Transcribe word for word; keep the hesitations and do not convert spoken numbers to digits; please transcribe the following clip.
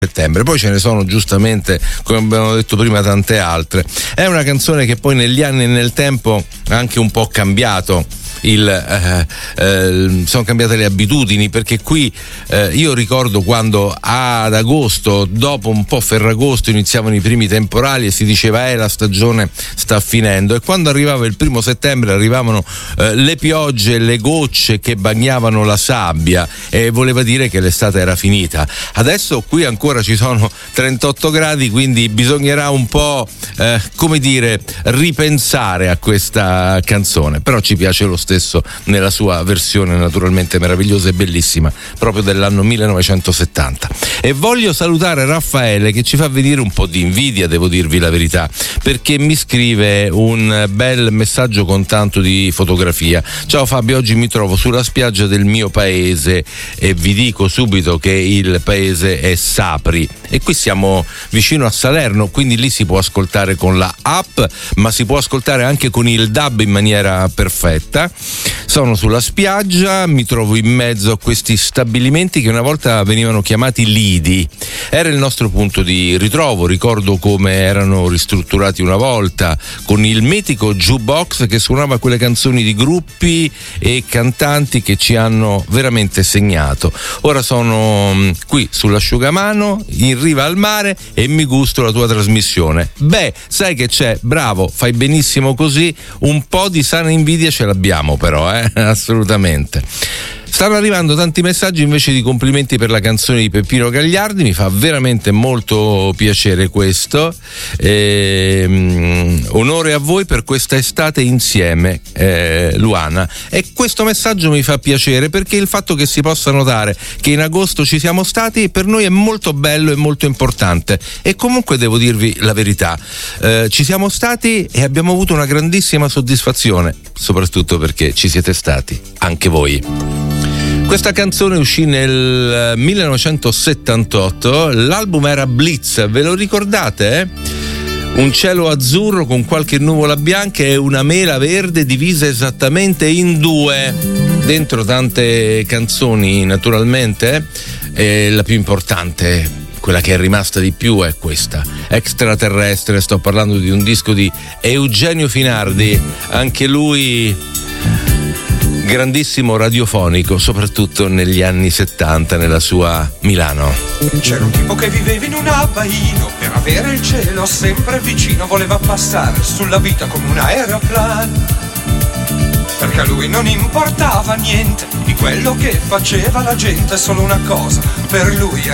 settembre. Poi ce ne sono giustamente, come abbiamo detto prima, tante altre. È una canzone che poi negli anni e nel tempo ha anche un po' cambiato il eh, eh, sono cambiate le abitudini, perché qui eh, io ricordo quando ad agosto, dopo un po' Ferragosto, iniziavano i primi temporali e si diceva eh la stagione sta finendo, e quando arrivava il primo settembre arrivavano eh, le piogge, le gocce che bagnavano la sabbia, e voleva dire che l'estate era finita. Adesso qui ancora ci sono trentotto gradi, quindi bisognerà un po' eh, come dire ripensare a questa canzone, però ci piace lo stesso nella sua versione naturalmente meravigliosa e bellissima, proprio dell'anno millenovecentosettanta. E voglio salutare Raffaele, che ci fa venire un po' di invidia, devo dirvi la verità, perché mi scrive un bel messaggio con tanto di fotografia. Ciao Fabio, oggi mi trovo sulla spiaggia del mio paese e vi dico subito che il paese è Sapri, e qui siamo vicino a Salerno, quindi lì si può ascoltare con la app, ma si può ascoltare anche con il D A B in maniera perfetta. Sono sulla spiaggia, mi trovo in mezzo a questi stabilimenti che una volta venivano chiamati lidi. Era il nostro punto di ritrovo, ricordo come erano ristrutturati una volta, con il mitico jukebox che suonava quelle canzoni di gruppi e cantanti che ci hanno veramente segnato. Ora sono qui sull'asciugamano, in riva al mare, e mi gusto la tua trasmissione. Beh, sai che c'è? Bravo, fai benissimo così, un po' di sana invidia ce l'abbiamo però, eh? Assolutamente. Stanno arrivando tanti messaggi invece di complimenti per la canzone di Peppino Gagliardi, mi fa veramente molto piacere questo. E, onore a voi per questa estate insieme, eh, Luana. E questo messaggio mi fa piacere perché il fatto che si possa notare che in agosto ci siamo stati per noi è molto bello e molto importante. E comunque devo dirvi la verità, eh, ci siamo stati e abbiamo avuto una grandissima soddisfazione, soprattutto perché ci siete stati anche voi. Questa canzone uscì nel millenovecentosettantotto, l'album era Blitz, ve lo ricordate? Eh? Un cielo azzurro con qualche nuvola bianca e una mela verde divisa esattamente in due. Dentro tante canzoni naturalmente, eh? La più importante, quella che è rimasta di più, è questa, Extraterrestre. Sto parlando di un disco di Eugenio Finardi, anche lui grandissimo radiofonico, soprattutto negli anni settanta nella sua Milano. C'era un tipo che viveva in un abbaino, per avere il cielo sempre vicino voleva passare sulla vita come un aeroplano, perché a lui non importava niente di quello che faceva la gente, solo una cosa per lui